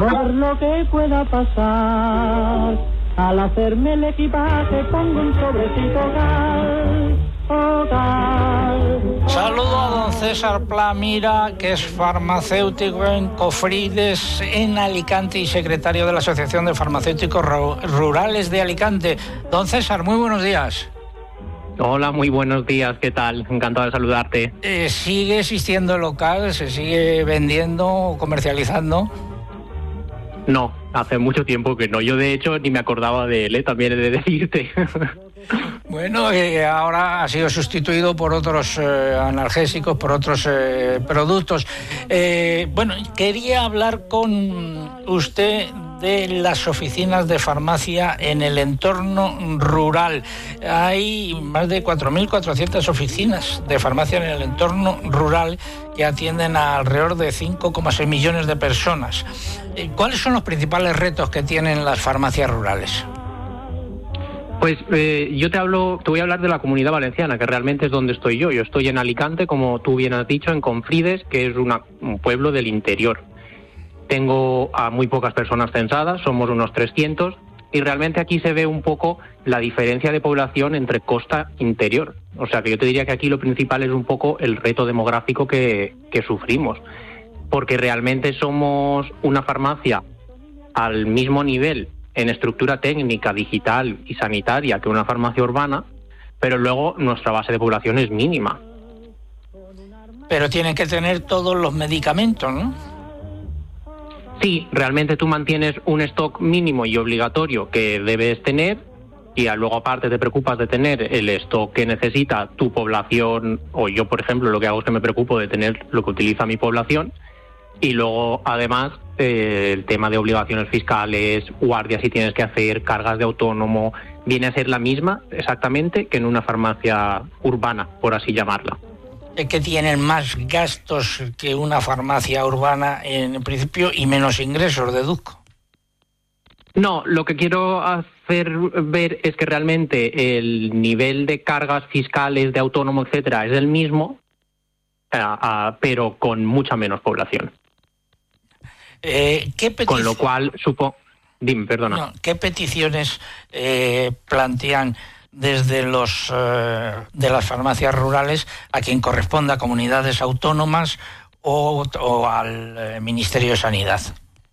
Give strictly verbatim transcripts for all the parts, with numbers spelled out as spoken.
por lo que pueda pasar. Al hacerme el equipaje pongo un sobrecito gal, oh, gal. Saludo a don César Pla Mira, que es farmacéutico en Cofrides, en Alicante, y secretario de la Asociación de Farmacéuticos Rurales de Alicante. Don César, muy buenos días. Hola, muy buenos días, ¿qué tal? Encantado de saludarte. Eh, ¿Sigue existiendo el local? ¿Se sigue vendiendo o comercializando? No, hace mucho tiempo que no. Yo, de hecho, ni me acordaba de él, ¿eh? También he de decirte. Bueno, eh, ahora ha sido sustituido por otros eh, analgésicos, por otros eh, productos. Eh, bueno, quería hablar con usted de las oficinas de farmacia en el entorno rural. Hay más de cuatro mil cuatrocientas oficinas de farmacia en el entorno rural que atienden a alrededor de cinco coma seis millones de personas. ¿Cuáles son los principales retos que tienen las farmacias rurales? Pues eh, yo te hablo, te voy a hablar de la Comunidad Valenciana, que realmente es donde estoy yo. Yo estoy en Alicante, como tú bien has dicho, en Confrides, que es una, un pueblo del interior. Tengo a muy pocas personas censadas, somos unos trescientos, y realmente aquí se ve un poco la diferencia de población entre costa e interior. O sea que yo te diría que aquí lo principal es un poco el reto demográfico que, que sufrimos, porque realmente somos una farmacia al mismo nivel en estructura técnica, digital y sanitaria que una farmacia urbana, pero luego nuestra base de población es mínima. Pero tienen que tener todos los medicamentos, ¿no? Sí, realmente tú mantienes un stock mínimo y obligatorio que debes tener, y luego aparte te preocupas de tener el stock que necesita tu población, o yo, por ejemplo, lo que hago es que me preocupo de tener lo que utiliza mi población, y luego además eh, el tema de obligaciones fiscales, guardias si tienes que hacer, cargas de autónomo, viene a ser la misma exactamente que en una farmacia urbana, por así llamarla. Que tienen más gastos que una farmacia urbana en principio y menos ingresos, deduzco. No, lo que quiero hacer ver es que realmente el nivel de cargas fiscales, de autónomo, etcétera, es el mismo, uh, uh, pero con mucha menos población. Eh, ¿qué petici- Con lo cual, supongo... Dime, perdona. No, ¿qué peticiones eh, plantean desde los eh, de las farmacias rurales a quien corresponda, a comunidades autónomas o, o al eh, Ministerio de Sanidad?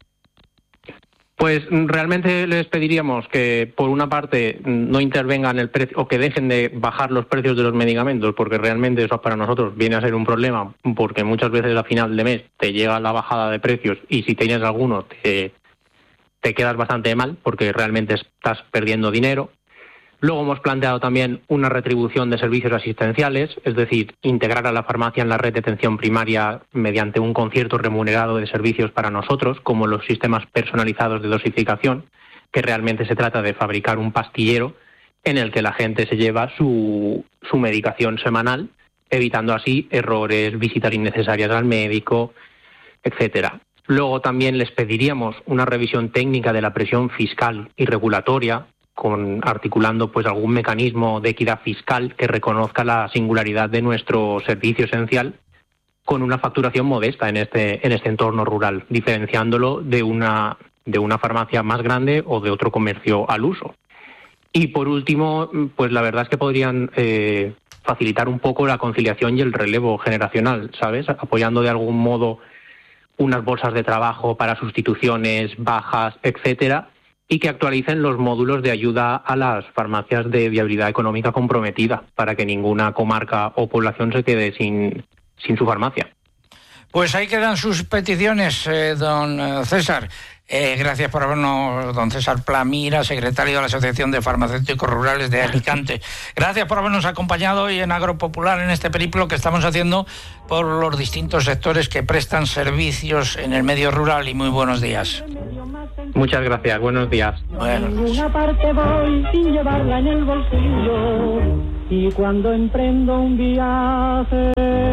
Pues realmente les pediríamos que, por una parte, no intervengan el precio o que dejen de bajar los precios de los medicamentos, porque realmente eso para nosotros viene a ser un problema, porque muchas veces a final de mes te llega la bajada de precios y si tienes alguno te, te quedas bastante mal porque realmente estás perdiendo dinero. Luego hemos planteado también una retribución de servicios asistenciales, es decir, integrar a la farmacia en la red de atención primaria mediante un concierto remunerado de servicios para nosotros, como los sistemas personalizados de dosificación, que realmente se trata de fabricar un pastillero en el que la gente se lleva su, su medicación semanal, evitando así errores, visitas innecesarias al médico, etcétera. Luego también les pediríamos una revisión técnica de la presión fiscal y regulatoria, con articulando pues algún mecanismo de equidad fiscal que reconozca la singularidad de nuestro servicio esencial, con una facturación modesta en este en este entorno rural, diferenciándolo de una de una farmacia más grande o de otro comercio al uso. Y por último, pues la verdad es que podrían eh, facilitar un poco la conciliación y el relevo generacional, ¿sabes? Apoyando de algún modo unas bolsas de trabajo para sustituciones, bajas, etcétera, y que actualicen los módulos de ayuda a las farmacias de viabilidad económica comprometida, para que ninguna comarca o población se quede sin, sin su farmacia. Pues ahí quedan sus peticiones, eh, don César. Eh, gracias por habernos, don César Pla Mira, secretario de la Asociación de Farmacéuticos Rurales de Alicante. Gracias por habernos acompañado hoy en Agropopular, en este periplo que estamos haciendo por los distintos sectores que prestan servicios en el medio rural, y muy buenos días. Muchas gracias, buenos días. A ninguna parte voy sin llevarla en el bolsillo, y cuando emprendo un viaje,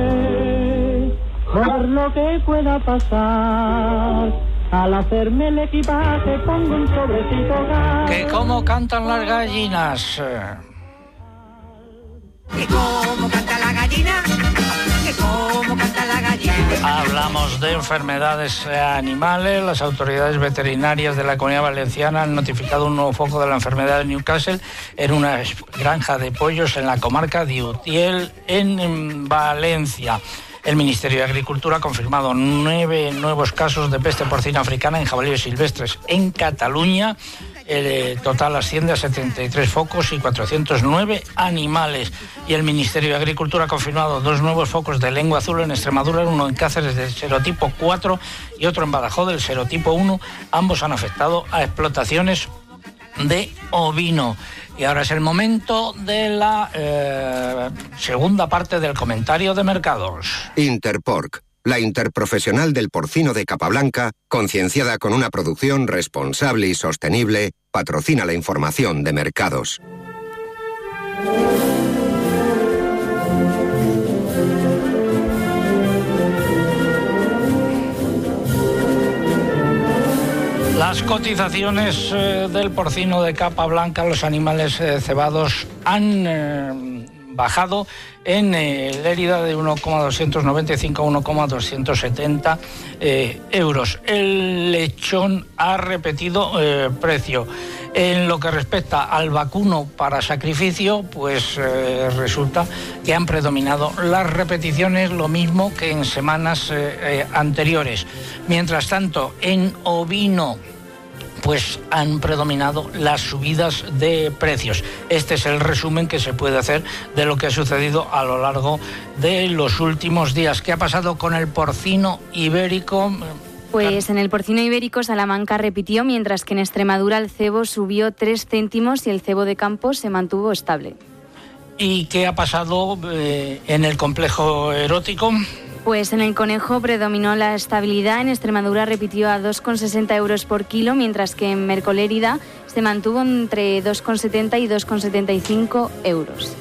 por lo que pueda pasar, al hacerme el equipaje pongo un sobrecito gas. Que cómo cantan las gallinas. Que cómo canta la gallina, que cómo canta la gallina. Hablamos de enfermedades animales. Las autoridades veterinarias de la Comunidad Valenciana han notificado un nuevo foco de la enfermedad de Newcastle en una granja de pollos en la comarca de Utiel, en Valencia. El Ministerio de Agricultura ha confirmado nueve nuevos casos de peste porcina africana en jabalíes silvestres en Cataluña. El total asciende a setenta y tres focos y cuatrocientos nueve animales. Y el Ministerio de Agricultura ha confirmado dos nuevos focos de lengua azul en Extremadura, uno en Cáceres del serotipo cuatro y otro en Badajoz del serotipo uno. Ambos han afectado a explotaciones de ovino. Y ahora es el momento de la eh, segunda parte del comentario de mercados. Interpork, la interprofesional del porcino de Capablanca, concienciada con una producción responsable y sostenible, patrocina la información de mercados. Las cotizaciones eh, del porcino de Capablanca, los animales eh, cebados, han eh, bajado en eh, Lérida de uno coma doscientos noventa y cinco a uno coma doscientos setenta eh, euros. El lechón ha repetido eh, precio. En lo que respecta al vacuno para sacrificio, pues eh, resulta que han predominado las repeticiones, lo mismo que en semanas eh, eh, anteriores. Mientras tanto, en ovino, pues han predominado las subidas de precios. Este es el resumen que se puede hacer de lo que ha sucedido a lo largo de los últimos días. ¿Qué ha pasado con el porcino ibérico? Pues en el porcino ibérico Salamanca repitió, mientras que en Extremadura el cebo subió tres céntimos y el cebo de campo se mantuvo estable. ¿Y qué ha pasado eh, en el complejo erótico? Pues en el conejo predominó la estabilidad. En Extremadura repitió a dos coma sesenta euros por kilo, mientras que en Mercolérida se mantuvo entre dos coma setenta y dos coma setenta y cinco euros.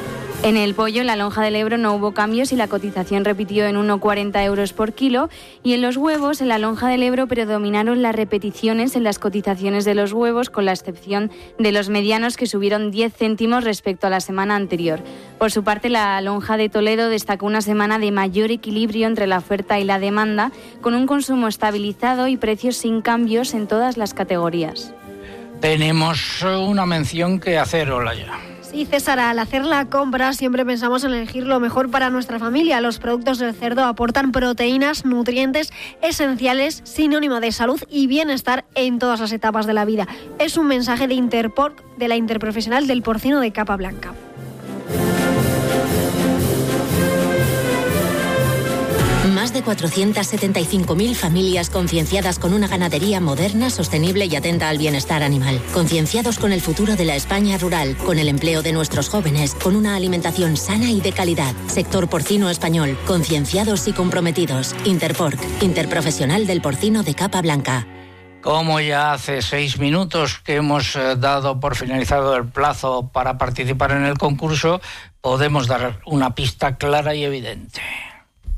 En el pollo, en la lonja del Ebro, no hubo cambios y la cotización repitió en uno coma cuarenta euros por kilo. Y en los huevos, en la lonja del Ebro, predominaron las repeticiones en las cotizaciones de los huevos, con la excepción de los medianos, que subieron diez céntimos respecto a la semana anterior. Por su parte, la lonja de Toledo destacó una semana de mayor equilibrio entre la oferta y la demanda, con un consumo estabilizado y precios sin cambios en todas las categorías. Tenemos una mención que hacer, Olaya. Sí, César, al hacer la compra siempre pensamos en elegir lo mejor para nuestra familia. Los productos del cerdo aportan proteínas, nutrientes esenciales, sinónimo de salud y bienestar en todas las etapas de la vida. Es un mensaje de Interpork, de la interprofesional del porcino de Capablanca. Más de cuatrocientas setenta y cinco mil familias concienciadas con una ganadería moderna, sostenible y atenta al bienestar animal. Concienciados con el futuro de la España rural, con el empleo de nuestros jóvenes, con una alimentación sana y de calidad. Sector porcino español, concienciados y comprometidos. Interpork, interprofesional del porcino de Capablanca. Como ya hace seis minutos que hemos dado por finalizado el plazo para participar en el concurso, podemos dar una pista clara y evidente.